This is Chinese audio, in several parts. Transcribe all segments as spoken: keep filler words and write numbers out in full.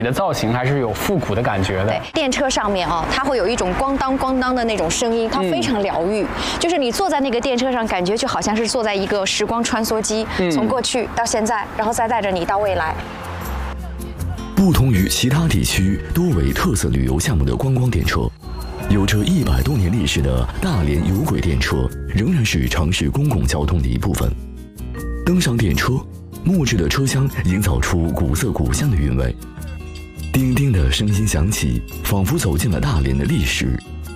你的造型还是有复古的感觉的。 对，电车上面啊，它会有一种咣当咣当的那种声音，它非常疗愈。嗯、就是你坐在那个电车上，感觉就好像是坐在一个时光穿梭机，嗯、从过去到现在，然后再带着你到未来。 不同于其他地区多为特色旅游项目的观光电车，有着一百多年历史的大连有轨电车仍然是城市公共交通的一部分。登上电车，木质的车厢营造出古色古香的韵味。叮叮的声音响起，仿佛走进了大连的历史。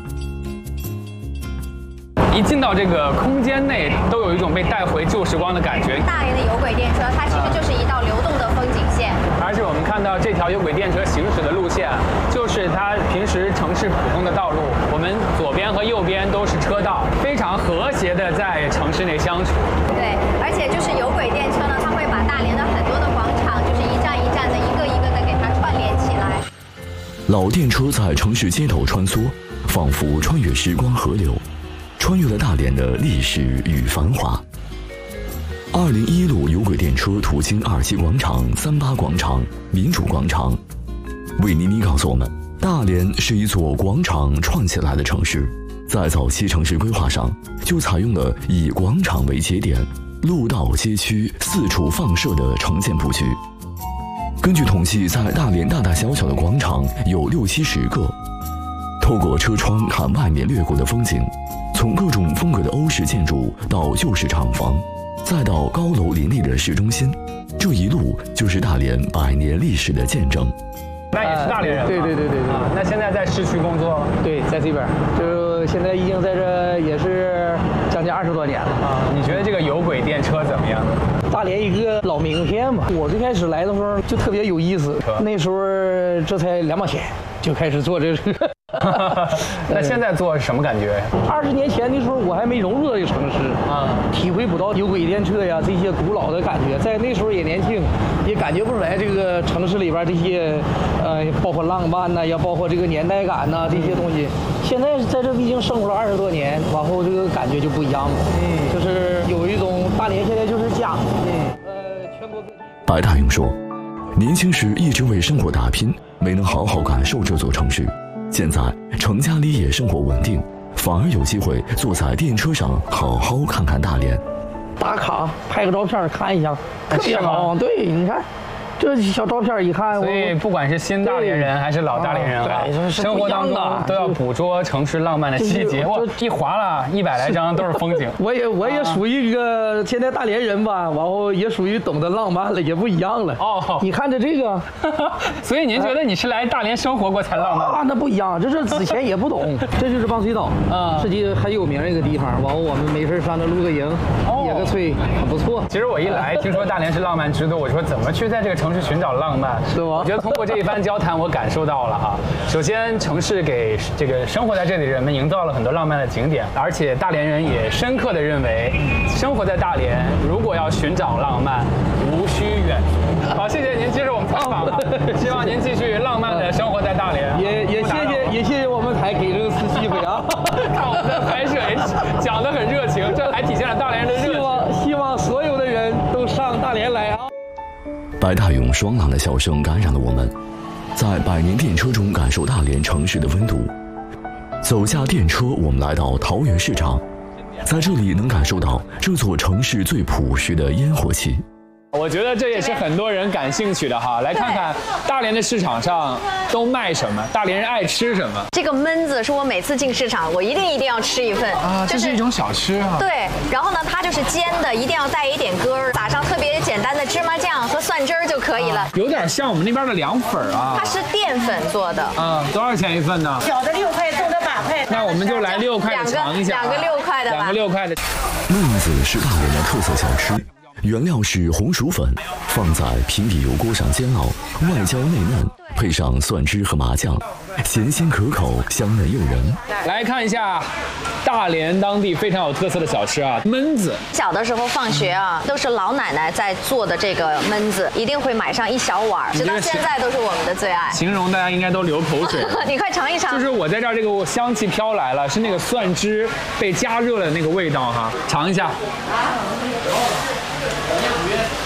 一进到这个空间内，都有一种被带回旧时光的感觉。 大连的有轨电车，它其实就是一道流动的风景线。 而且我们看到这条有轨电车行驶的路线，就是它平时城市普通的道路。我们左边和右边都是车道，非常和谐的在城市内相处。 对，而且就是有轨电车呢，它会把大连的很多的广场，就是一站一站的，一个一个的给它串联起来。 老电车在城市街头穿梭，仿佛穿越时光河流，穿越了大连的历史与繁华。二零一路有轨电车途经二七广场、三八广场、民主广场。维尼尼告诉我们，大连是一座广场串起来的城市，在早期城市规划上就采用了以广场为节点，路道街区四处放射的城建布局。根据统计，在大连大大小小的广场有六七十个。透过车窗看外面掠过的风景，从各种风格的欧式建筑到旧式厂房，再到高楼林立的市中心，这一路就是大连百年历史的见证。 那也是大连人、呃、 对对对对对、 啊。那现在在市区工作？ 对，在这边，就现在已经在这也是将近二十多年了啊。你觉得这个有轨电车怎么样？ 大连一个老名片嘛。我最开始来的时候就特别有意思，那时候这才两毛钱就开始做这个。 那现在做什么感觉？ 二十年前的时候，我还没融入这个城市啊，体会不到有轨电车呀这些古老的感觉。在那时候也年轻，也感觉不出来这个城市里边这些，呃，包括浪漫呐，也包括这个年代感呐这些东西。现在在这毕竟生活了二十多年，往后这个感觉就不一样了。嗯，就是有一种大连现在就是家。嗯，呃，全国各地。 白大勇说，年轻时一直为生活打拼，没能好好感受这座城市。现在成家立业，生活稳定，反而有机会坐在电车上好好看看大连， 打卡拍个照片看一下，特别好。对，你看这小照片一看， 所以不管是新大连人还是老大连人啊，生活当中都要捕捉城市浪漫的细节。哇，一划了一百来张都是风景。 我也我也属于一个现在大连人吧，然后也属于懂得浪漫了，也不一样了。哦，你看着这个， 所以您觉得你是来大连生活过才浪漫啊？那不一样，这是之前也不懂。这就是棒槌岛啊，是一很有名的一个地方。完后我们没事上这露个营，野个炊，很不错。 其实我一来听说大连是浪漫之都，我说怎么去在这个城市寻找浪漫？ 是吗？ 我觉得通过这一番交谈，我感受到了哈。首先，城市给这个生活在这里的人们营造了很多浪漫的景点，而且大连人也深刻地认为，生活在大连，如果要寻找浪漫，无需远足。好，谢谢您接受我们采访啊，希望您继续浪漫地生活在大连。 也也谢谢也谢谢我们台给这个次机会啊， 看我们的拍摄也讲得很热情，这还体现了大连人的热情。 希望希望所有的人都上大连来啊。 白大勇爽朗的笑声感染了我们，在百年电车中感受大连城市的温度。走下电车，我们来到桃园市场，在这里能感受到这座城市最朴实的烟火气。 我觉得这也是很多人感兴趣的哈，来看看大连的市场上都卖什么，大连人爱吃什么。 这个焖子是我每次进市场，我一定一定要吃一份啊，这是一种小吃啊。 对，然后呢，它就是煎的，一定要带一点根儿，撒上特别简单的芝麻酱和蒜汁儿就可以了。 有点像我们那边的凉粉啊。 它是淀粉做的。 啊，多少钱一份呢？ 小的六块，中的八块。 那我们就来六块的尝一下。 两个六块的吧。 两个六块的。 焖子是大连的特色小吃。原料是红薯粉，放在平底油锅上煎熬，外焦内嫩，配上蒜汁和麻酱，咸鲜可口，香嫩诱人。 来看一下大连当地非常有特色的小吃啊，焖子。 小的时候放学啊，都是老奶奶在做的这个焖子，一定会买上一小碗，直到现在都是我们的最爱。 形容大家应该都流口水。 你快尝一尝。 就是我在这儿，这个香气飘来了，是那个蒜汁被加热的那个味道哈，尝一下。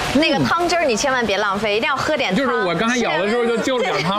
那个汤汁儿你千万别浪费，一定要喝点汤。 就是我刚才舀的时候就就两汤。